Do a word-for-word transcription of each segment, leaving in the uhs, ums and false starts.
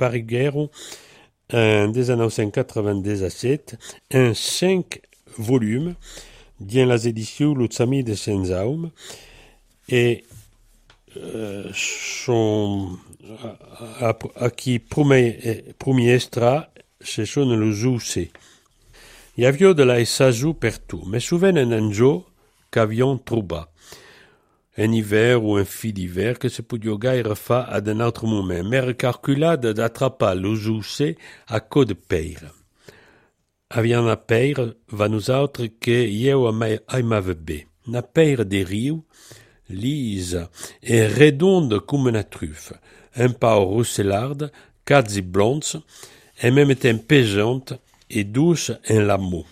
pariguero en milleneuf-cent-quatre-vingt-dix-sept en cinq volumes dans les éditions Luzami de Senzaum et euh, son a, a qui premier extra ce sont le Zousé. Il y avait de la Sazou partout, mais souvent un anjo qu'avions trouba. Un hiver ou un fi d'hiver que se pouvait gaire fa à un autre moment, mais calculade d'attrapar le Zousé à cause de peire. Aviam a peire va nous autres que eu aimave bé. Na peire des rius, lise et redonde comme une truffe, un peu rousselarde, quasi blonde, et même temps pesante et douce en l'amour.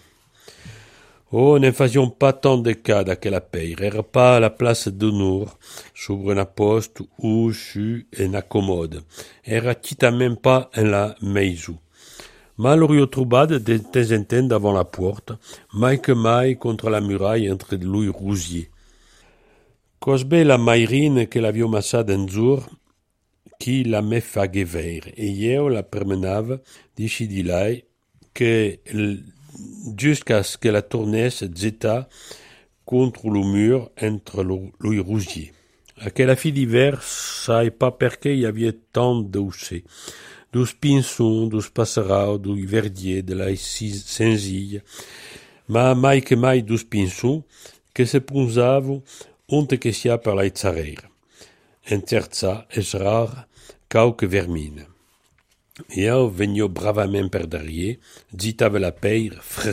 Oh, ne faisions pas tant de cas d'aquella peire, era pas à la place d'honneur, sobre una poste ou su en accommode, era même pas en la maison. Mal l'aurions troubat de temps en temps devant la porte, mai que mai contre la muraille entre lui rousier. Cosbe la mairine que l'avions massada un jour, qui la me faguait ver, et eu la permenava, d'ici d'ilai, que jusqu'à ce que la tournesse zeta contre le mur entre lui rousier. À que la fille d'hiver, savait pas perqué y avait tant d'oussés. Dos pinsons, dos passaraux, dos verdiers, de la senzille, ma mai que mai dos pinsons, que se punzavo onte que sia per la itzareira. En terza es rar, cau que vermine. Io venio bravament per derrière, zitava la peire, fr.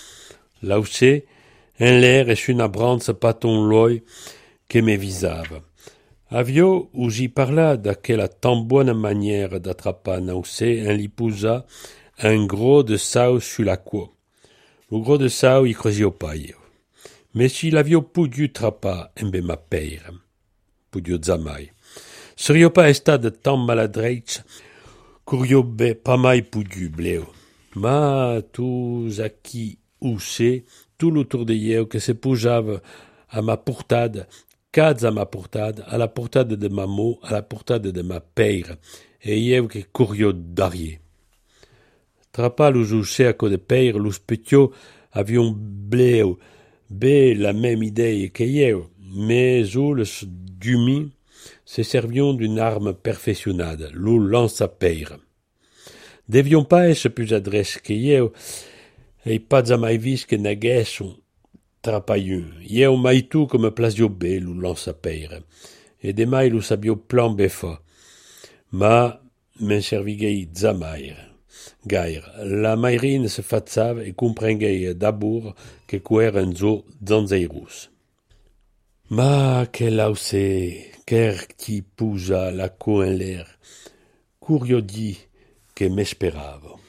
Laussé, en l'air es una branza paton l'oi que me visava. Avio usi parla d'aquella tan bonne manière d'attrapar naussé en li posa un gros de sau sur la queue. Le gros de sau y crosio paio. Mais si l'avio pudiu trapar en be ma peire, pudiu zamai. Serio pas estat de tan maladreits, curio be pas mai pudiu bleu. Ma tous a qui oussé, tout l'autour de eu que se posava à ma portada, cats à ma portada, à la portada de ma mot, à la portada de ma peire, et eu que curio d'arier. Trapa los oussé à cause de peire, los petio avion bleu, bé la même idée que eu, mais ouls dumi se servions d'une arme perfectionnade, l'ou lance à peire. Devions pas être plus adresse que eu, et pas jamais vis que n'aguesson trapaiun. Eu mai tout comme plasio bé l'ou lance à peire, et demai l'ou sabio plan befa. Ma m'en serviguei jamais. Gaire, la mairine se fatzava et comprenguei d'abord que quer un zo zanzeirus. Ma que laussé, quer qui pousa la queue en l'air, curio di que m'esperava.